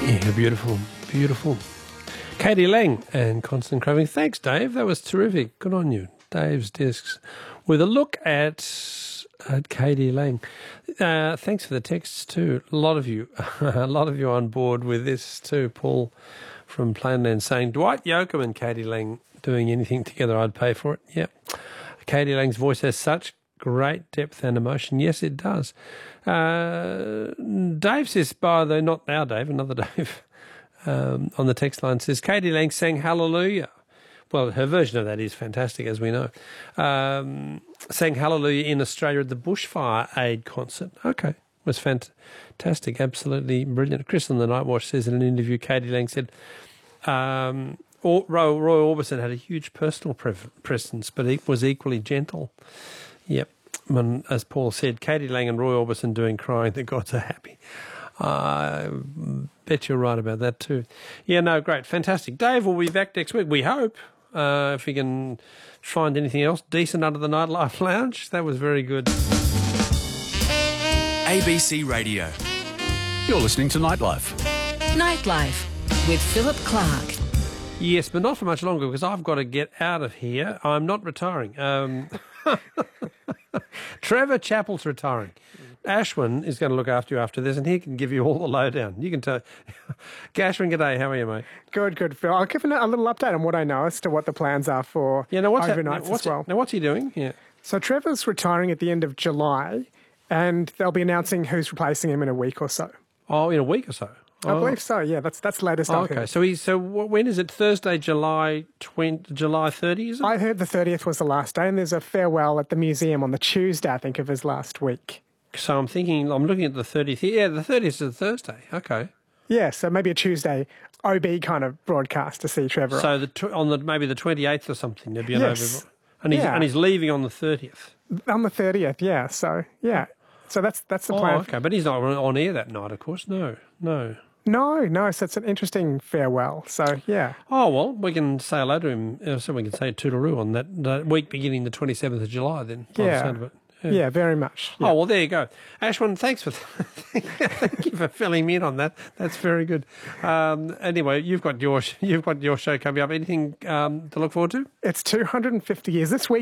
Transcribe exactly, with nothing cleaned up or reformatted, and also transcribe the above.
Yeah, beautiful, beautiful. Katie Lang and Constant Craving. Thanks, Dave. That was terrific. Good on you. Dave's Discs with a look at, at Katie Lang. Uh, thanks for the texts too. A lot of you, a lot of you on board with this too. Paul from Plainland saying, Dwight Yoakam and Katie Lang doing anything together, I'd pay for it. Yep. Katie Lang's voice has such great depth and emotion. Yes, it does. Uh, Dave says, by the not now, Dave, another Dave, um, on the text line says, Katie Lang sang Hallelujah. Well, her version of that is fantastic, as we know. Um, sang Hallelujah in Australia at the Bushfire Aid concert. Okay. It was fantastic, absolutely brilliant. Chris on the Night Watch says in an interview, Katie Lang said, um, Roy, Roy Orbison had a huge personal pre- presence, but he was equally gentle. Yep. And as Paul said, Katie Lang and Roy Orbison doing Crying, the Gods Are Happy. I uh, bet you're right about that too. Yeah, no, great. Fantastic. Dave will be back next week, we hope, uh, if we can find anything else decent under the Nightlife Lounge. That was very good. A B C Radio. You're listening to Nightlife. Nightlife with Philip Clark. Yes, but not for much longer because I've got to get out of here. I'm not retiring. Um, Trevor Chappell's retiring. Ashwin is going to look after you after this, and he can give you all the lowdown. You can tell. Ashwin, g'day. How are you, mate? Good, good, Phil. I'll give a little update on what I know as to what the plans are for yeah, now what's overnights that, now, what's as well. It, now, what's he doing? Yeah. So Trevor's retiring at the end of July, and they'll be announcing who's replacing him in a week or so. Oh, in a week or so? I oh. believe so, yeah. That's that's the latest oh, I've okay. heard. So, he, so when is it? Thursday, July twentieth, July thirtieth, is it? I heard the thirtieth was the last day, and there's a farewell at the museum on the Tuesday, I think, of his last week. So I'm thinking, I'm looking at the thirtieth. Yeah, the thirtieth is a Thursday. Okay. Yeah, so maybe a Tuesday O B kind of broadcast to see Trevor. So the tw- on the maybe the twenty-eighth or something, there'd be an yes. over. And he's, yeah. and he's leaving on the thirtieth. On the thirtieth, yeah. So, yeah. So that's that's the plan. Oh, okay. But he's not on air that night, of course. No, no. No, no, so it's an interesting farewell. So, yeah. Oh, well, we can say hello to him. Uh, so we can say toodaloo on that, that week beginning the twenty-seventh of July then. By Yeah. the sound of it. Yeah, yeah very much. Yeah. Oh, well, there you go. Ashwin, thanks for thank you for filling me in on that. That's very good. Um, anyway, you've got your you've got your show coming up. Anything um, to look forward to? It's two hundred fifty years this week.